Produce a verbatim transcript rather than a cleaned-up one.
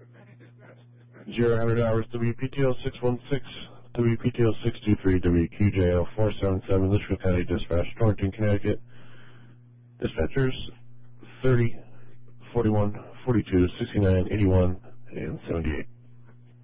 Zero hundred hours, W P T O six one six, W P T O six two three, W Q J O four seven seven, Litchfield County Dispatch, Torrington, Connecticut. Dispatchers thirty, forty-one, forty-two, sixty-nine, eighty-one, and seventy-eight.